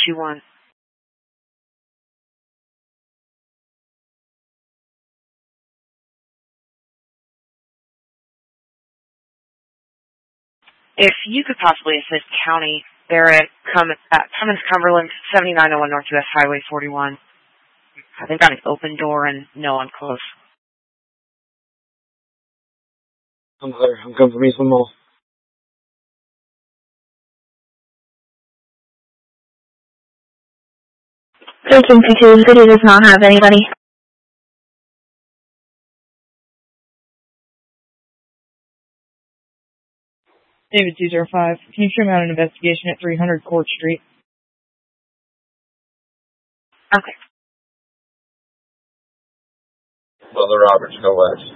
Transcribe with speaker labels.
Speaker 1: 321. If you could possibly assist County, they're at Cummins, Cumberland, 7901 Northwest Highway 41. They've got an open door and no one close.
Speaker 2: I'm there. I'm coming from Eastland Mall.
Speaker 3: 1332, city does not have anybody.
Speaker 4: David 205, can you trim out an investigation at 300 Court Street?
Speaker 1: Okay.
Speaker 2: Brother Roberts, go west.